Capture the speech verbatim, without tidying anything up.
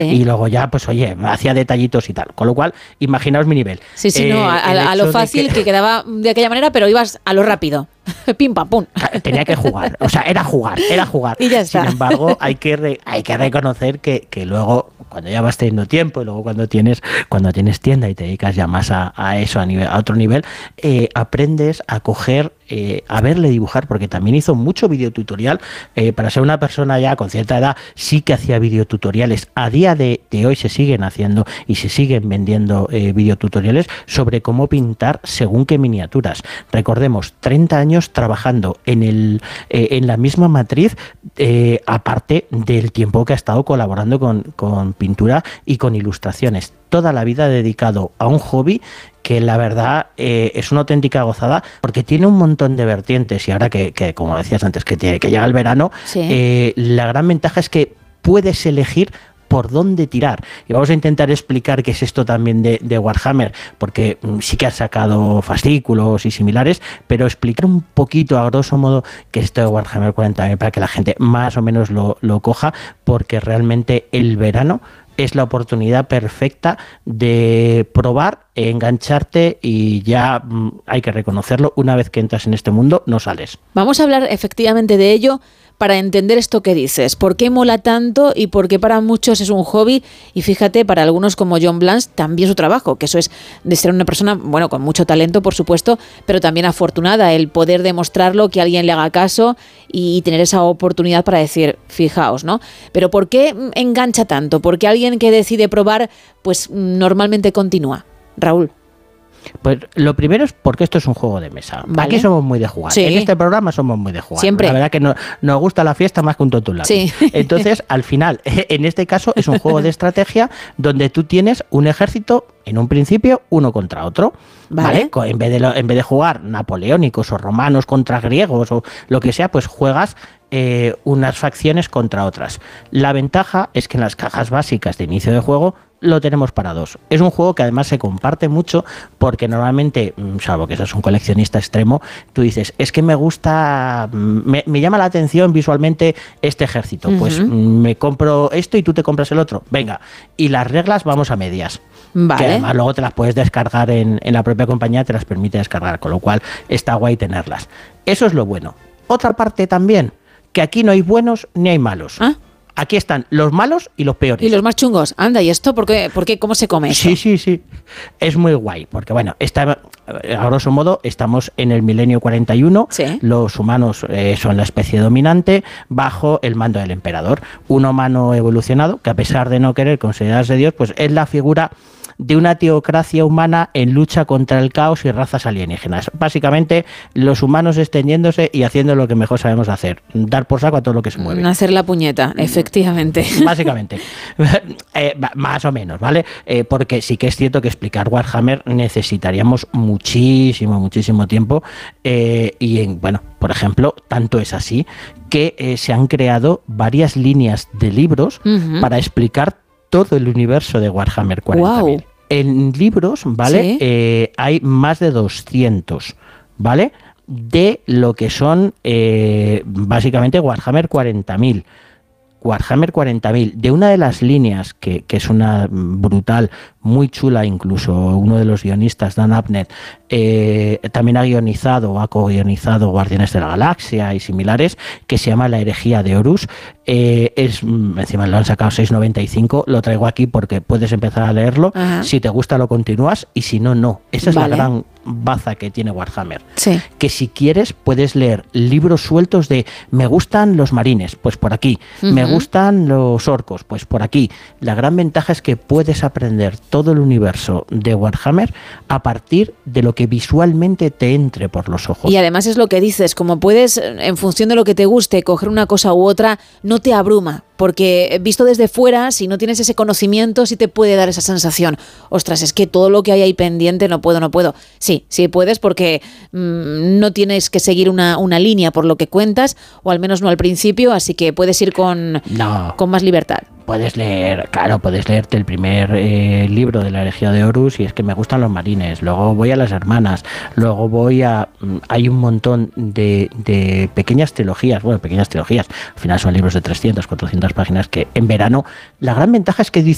y luego ya, pues oye, hacía detallitos y tal. Con lo cual, imaginaos mi nivel. Sí, sí, eh, no, a, a lo fácil que... que quedaba de aquella manera, pero ibas a lo rápido. Pim, pam, pum. Tenía que jugar, o sea, era jugar, era jugar. Y ya está. Sin embargo, hay que, re, hay que reconocer que, que luego, cuando ya vas teniendo tiempo y luego cuando tienes, cuando tienes tienda y te dedicas ya más a, a eso, a, nivel, a otro nivel, eh, aprendes a coger, eh, a verle dibujar, porque también hizo mucho videotutorial. Eh, para ser una persona ya con cierta edad, sí que hacía videotutoriales. A día de, de hoy se siguen haciendo y se siguen vendiendo eh, videotutoriales sobre cómo pintar según qué miniaturas. Recordemos, treinta años trabajando en, el, eh, en la misma matriz, eh, aparte del tiempo que ha estado colaborando con, con pintura y con ilustraciones. Toda la vida dedicado a un hobby que la verdad eh, es una auténtica gozada, porque tiene un montón de vertientes, y ahora que, que como decías antes, que, tiene, que llega el verano, sí. eh, la gran ventaja es que puedes elegir por dónde tirar. Y vamos a intentar explicar qué es esto también de, de Warhammer, porque sí que han sacado fascículos y similares, pero explicar un poquito a grosso modo qué es esto de Warhammer cuarenta mil para que la gente más o menos lo, lo coja, porque realmente el verano es la oportunidad perfecta de probar, engancharte, y ya hay que reconocerlo, una vez que entras en este mundo no sales. Vamos a hablar efectivamente de ello para entender esto que dices, por qué mola tanto y por qué para muchos es un hobby, y fíjate, para algunos como John Blanche también su trabajo, que eso es de ser una persona, bueno, con mucho talento, por supuesto, pero también afortunada, el poder demostrarlo, que alguien le haga caso y tener esa oportunidad para decir, fijaos, ¿no? Pero ¿por qué engancha tanto? ¿Por qué alguien que decide probar, pues normalmente continúa? Raúl. Pues lo primero es porque esto es un juego de mesa. Vale. Aquí somos muy de jugar. Sí. En este programa somos muy de jugar. Siempre. La verdad que no, nos gusta la fiesta más que un tonto un lápiz. Sí. Entonces, al final, en este caso es un juego de estrategia donde tú tienes un ejército, en un principio, uno contra otro. ¿Vale? ¿Vale? En vez de, lo, en vez de jugar napoleónicos o romanos contra griegos o lo que sea, pues juegas eh, unas facciones contra otras. La ventaja es que en las cajas básicas de inicio de juego lo tenemos para dos. Es un juego que además se comparte mucho, porque normalmente, salvo que seas un coleccionista extremo, tú dices, es que me gusta, me, me llama la atención visualmente este ejército, uh-huh. pues me compro esto y tú te compras el otro. Venga, y las reglas vamos a medias. Vale. Que además luego te las puedes descargar en, en la propia compañía, te las permite descargar, con lo cual está guay tenerlas. Eso es lo bueno. Otra parte también, que aquí no hay buenos ni hay malos. ¿Ah? Aquí están los malos y los peores. Y los más chungos. Anda, ¿y esto por qué? ¿Por qué? ¿Cómo se come esto? Sí, sí, sí. Es muy guay, porque bueno, está, a grosso modo estamos en el milenio cuarenta y uno. ¿Sí? Los humanos eh, son la especie dominante bajo el mando del emperador. Un humano evolucionado que, a pesar de no querer considerarse Dios, pues es la figura de una teocracia humana en lucha contra el caos y razas alienígenas. Básicamente, los humanos extendiéndose y haciendo lo que mejor sabemos hacer, dar por saco a todo lo que se mueve. Hacer la puñeta, efectivamente. Básicamente. eh, más o menos, ¿vale? Eh, porque sí que es cierto que explicar Warhammer necesitaríamos muchísimo, muchísimo tiempo. Eh, y, en, bueno, por ejemplo, tanto es así que eh, se han creado varias líneas de libros uh-huh. para explicar todo el universo de Warhammer cuarenta mil. Wow. En libros, ¿vale? ¿Sí? Eh, hay más de doscientos, ¿vale? De lo que son eh, básicamente Warhammer cuarenta mil. Warhammer cuarenta mil, de una de las líneas que, que es una brutal, muy chula, incluso uno de los guionistas, Dan Abnett, eh, también ha guionizado o ha co-guionizado Guardianes de la Galaxia y similares, que se llama La herejía de Horus. Eh, es, encima lo han sacado seis noventa y cinco, lo traigo aquí porque puedes empezar a leerlo. Ajá. Si te gusta lo continúas, y si no, no. Esa es vale. la gran baza que tiene Warhammer. Sí. Que si quieres puedes leer libros sueltos de me gustan los marines, pues por aquí. Uh-huh. Me gustan los orcos, pues por aquí. La gran ventaja es que puedes aprender todo el universo de Warhammer a partir de lo que visualmente te entre por los ojos. Y además es lo que dices, como puedes, en función de lo que te guste, coger una cosa u otra, no te abruma. Porque visto desde fuera, si no tienes ese conocimiento, sí te puede dar esa sensación. Ostras, es que todo lo que hay ahí pendiente, no puedo, no puedo. Sí, sí puedes, porque mmm, no tienes que seguir una, una línea por lo que cuentas, o al menos no al principio, así que puedes ir con, no. con más libertad. Puedes leer, claro, puedes leerte el primer eh, libro de la herejía de Horus, y es que me gustan los marines, luego voy a las hermanas, luego voy a... Hay un montón de, de pequeñas trilogías, bueno, pequeñas trilogías, al final son libros de trescientas, cuatrocientas páginas, que en verano, la gran ventaja es que dices,